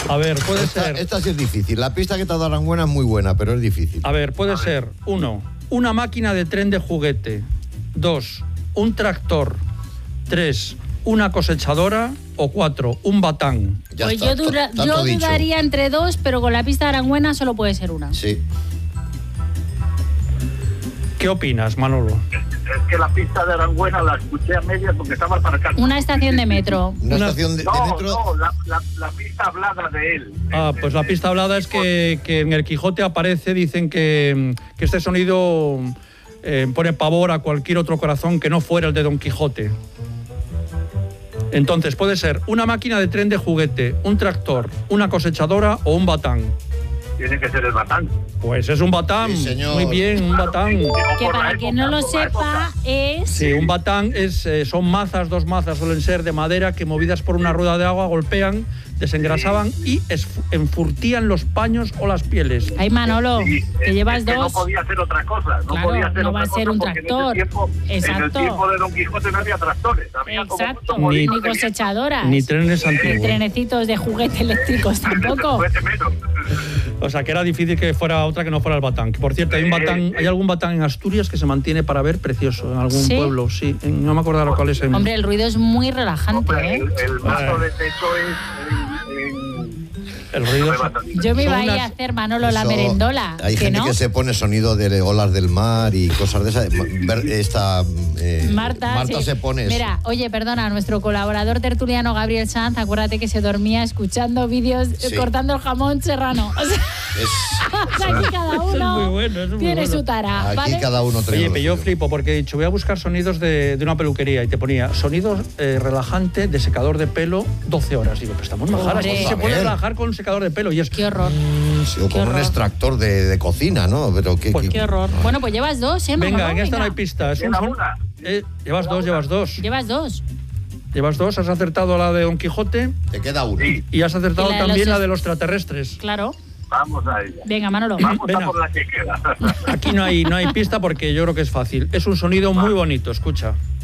A ver, puede ser... Esta sí es difícil. La pista que te ha dado Aranguena es muy buena, pero es difícil. A ver, puede ser 1, una máquina de tren de juguete. 2, un tractor. 3, una cosechadora. O 4, un batán. Ya pues está, yo dudaría entre 2, pero con la pista de Aranguena solo puede ser una. Sí. ¿Qué opinas, Manolo? Es que la pista de Aranguena la escuché a medias porque estaba aparcando. Una estación de metro. ¿Una estación de metro? No, la pista hablada de él. Pues la pista hablada es que en el Quijote aparece, dicen que este sonido pone pavor a cualquier otro corazón que no fuera el de Don Quijote. Entonces puede ser una máquina de tren de juguete, un tractor, una cosechadora o un batán. Tiene que ser el batán. Pues es un batán. Sí, señor. Muy bien, un batán. Que para quien no lo sepa es... Sí, un batán son mazas, 2 mazas suelen ser de madera que movidas por una rueda de agua golpean, desengrasaban y enfurtían los paños o las pieles. Ay, Manolo, que llevas 2. No podía ser otra cosa. No claro, podía ser no otra va a ser un cosa tractor. En el tiempo de Don Quijote no había tractores. Había exacto, como ni cosechadoras. Ni trenes antiguos. Ni trenecitos de juguete eléctricos tampoco. O sea, que era difícil que fuera otra que no fuera el batán. Que por cierto, hay algún batán en Asturias que se mantiene para ver precioso, en algún pueblo, sí. No me acuerdo cuál es. Hombre, el ruido es muy relajante, ¿eh? El mazo de techo es... El ruido. Yo me iba a ir a hacer, Manolo, la merendola. Hay gente que se pone sonido de olas del mar y cosas de esas. Marta sí. se pone eso. Mira, oye, perdona, nuestro colaborador tertuliano Gabriel Sanz, acuérdate que se dormía escuchando vídeos cortando el jamón serrano. O sea, aquí cada uno tiene su tara. Aquí ¿vale? cada uno trae. Oye, pero yo flipo porque he dicho, voy a buscar sonidos de una peluquería y te ponía sonido relajante de secador de pelo 12 horas. Digo, pero estamos majadas. Se puede relajar con secador de pelo y es... Qué horror. Sí, o con un extractor de cocina, ¿no? Pero qué horror. Bueno, pues llevas 2, Venga, en esta no hay pista. Es llevas dos. Llevas 2. Llevas 2, has acertado la de Don Quijote. Te queda una. Y has acertado también la de los extraterrestres. Claro. Vamos a ella. Venga, Manolo. Vamos a por la que queda. Aquí no hay pista porque yo creo que es fácil. Es un sonido muy bonito, escucha.